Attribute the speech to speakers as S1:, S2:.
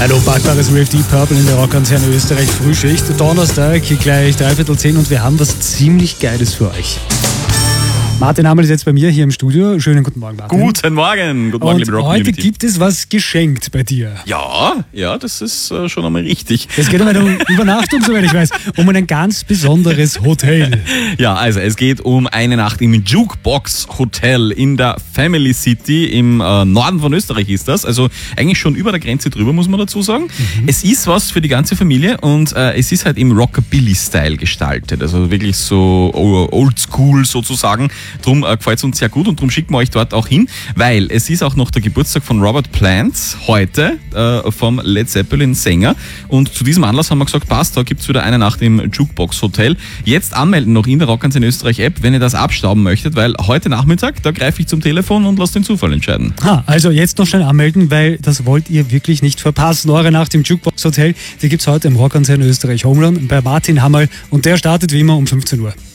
S1: Ein unpackbares Rave Deep Purple in der Rockkonzerne Österreich Frühschicht. Donnerstag, gleich 9:45 und wir haben was ziemlich Geiles für euch. Martin Hamel ist jetzt bei mir hier im Studio. Schönen guten Morgen, Martin.
S2: Guten Morgen, liebe Rock
S1: heute
S2: Community.
S1: gibt es was geschenkt bei dir.
S2: Ja, das ist schon einmal richtig.
S1: Es geht um eine Übernachtung, soweit ich weiß, um ein ganz besonderes Hotel.
S2: Ja, also es geht um eine Nacht im Jukebox Hotel in der Family City im Norden von Österreich ist das. Also eigentlich schon über der Grenze drüber, muss man dazu sagen. Es ist was für die ganze Familie und es ist halt im Rockabilly-Style gestaltet. Also wirklich so oldschool sozusagen. Drum gefällt es uns sehr gut und drum schicken wir euch dort auch hin, weil es ist auch noch der Geburtstag von Robert Plant heute, vom Led Zeppelin Sänger. Und zu diesem Anlass haben wir gesagt, passt, da gibt's wieder eine Nacht im Jukebox Hotel. Jetzt anmelden noch in der Rock'n'Sinn Österreich App, wenn ihr das abstauben möchtet, weil heute Nachmittag, da greife ich zum Telefon und lasse den Zufall entscheiden.
S1: Also jetzt noch schnell anmelden, weil das wollt ihr wirklich nicht verpassen. Eure Nacht im Jukebox Hotel, die gibt's heute im Rock'n'Sinn Österreich Homerun bei Martin Hamel und der startet wie immer um 15 Uhr.